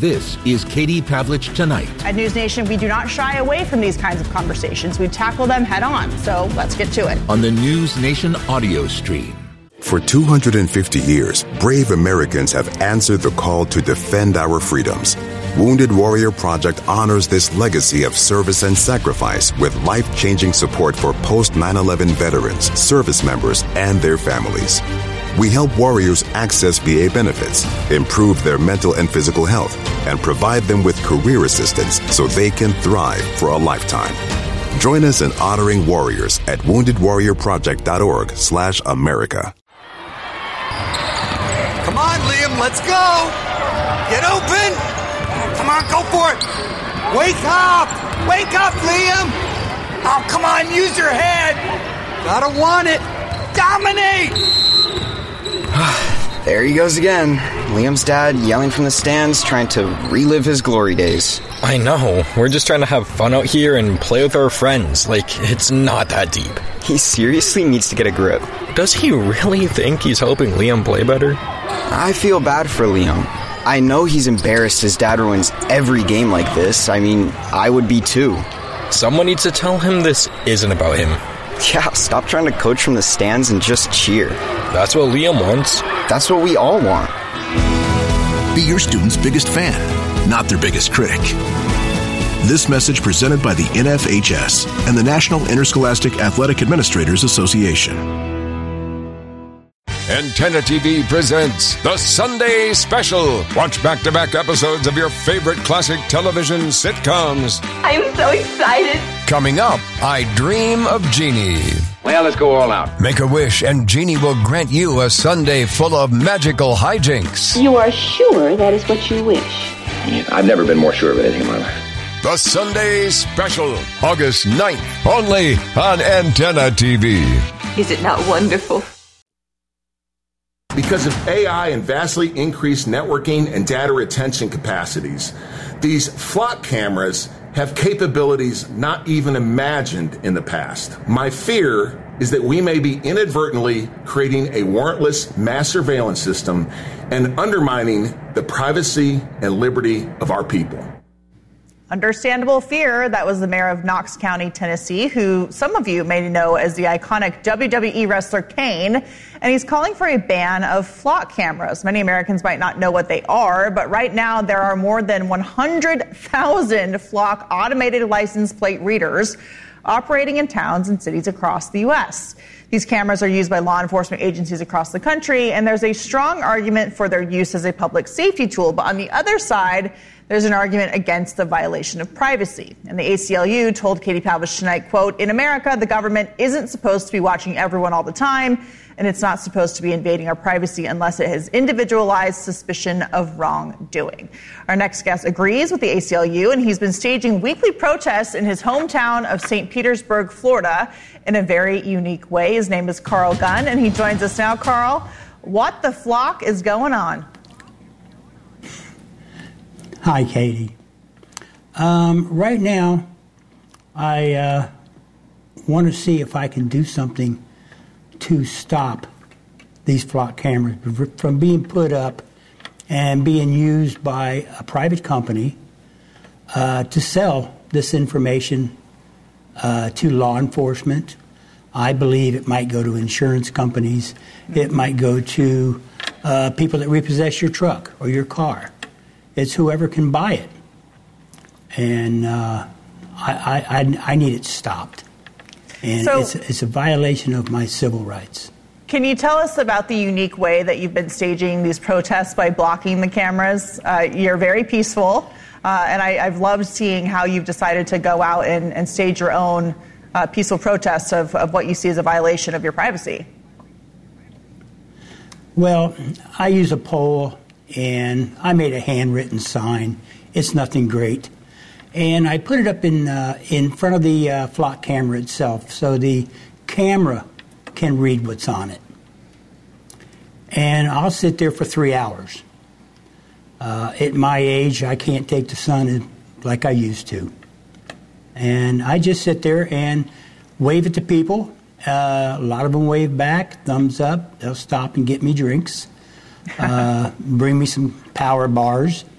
This is Katie Pavlich Tonight. At News Nation, we do not shy away from these kinds of conversations. We tackle them head on. So let's get to it. On the News Nation audio stream. For 250 years, brave Americans have answered the call to defend our freedoms. Wounded Warrior Project honors this legacy of service and sacrifice with life-changing support for post-9/11 veterans, service members, and their families. We help warriors access VA benefits, improve their mental and physical health, and provide them with career assistance so they can thrive for a lifetime. Join us in honoring warriors at woundedwarriorproject.org/America. Come on, Liam, let's go! Get open! Come on, go for it! Wake up! Wake up, Liam! Oh, come on, use your head! Gotta want it! Dominate! There he goes again. Liam's dad yelling from the stands, trying to relive his glory days. I know. We're just trying to have fun out here and play with our friends. Like, it's not that deep. He seriously needs to get a grip. Does he really think he's helping Liam play better? I feel bad for Liam. I know he's embarrassed his dad ruins every game like this. I mean, I would be too. Someone needs to tell him this isn't about him. Yeah, stop trying to coach from the stands and just cheer. That's what Liam wants. That's what we all want. Be your student's biggest fan, not their biggest critic. This message presented by the NFHS and the National Interscholastic Athletic Administrators Association. Antenna TV presents The Sunday Special. Watch back-to-back episodes of your favorite classic television sitcoms. I'm so excited. Coming up, I Dream of Jeannie. Well, let's go all out. Make a wish and Jeannie will grant you a Sunday full of magical hijinks. You are sure that is what you wish? I've never been more sure of anything in my life. The Sunday Special, August 9th, only on Antenna TV. Is it not wonderful? Because of AI and vastly increased networking and data retention capacities, these flock cameras have capabilities not even imagined in the past. My fear is that we may be inadvertently creating a warrantless mass surveillance system and undermining the privacy and liberty of our people. Understandable fear. That was the mayor of Knox County, Tennessee, who some of you may know as the iconic WWE wrestler Kane. And he's calling for a ban of flock cameras. Many Americans might not know what they are, but right now there are more than 100,000 flock automated license plate readers operating in towns and cities across the U.S. These cameras are used by law enforcement agencies across the country, and there's a strong argument for their use as a public safety tool. But on the other side, there's an argument against the violation of privacy. And the ACLU told Katie Pavlich tonight, quote, "In America, the government isn't supposed to be watching everyone all the time, and it's not supposed to be invading our privacy unless it has individualized suspicion of wrongdoing." Our next guest agrees with the ACLU, and he's been staging weekly protests in his hometown of St. Petersburg, Florida, in a very unique way. His name is Carl Gunn, and he joins us now. Carl, what the flock is going on? Hi, Katie. Right now, I want to see if I can do something to stop these flock cameras from being put up and being used by a private company to sell this information to law enforcement. I believe it might go to insurance companies. It might go to people that repossess your truck or your car. It's whoever can buy it. And I need it stopped. And so, it's a violation of my civil rights. Can you tell us about the unique way that you've been staging these protests by blocking the cameras? You're very peaceful, and I've loved seeing how you've decided to go out and stage your own peaceful protests of what you see as a violation of your privacy. Well, I use a pole, and I made a handwritten sign. It's nothing great. And I put it up in front of the flock camera itself so the camera can read what's on it. And I'll sit there for 3 hours. At my age, I can't take the sun like I used to. And I just sit there and wave at the people. A lot of them wave back, thumbs up. They'll stop and get me drinks, bring me some power bars.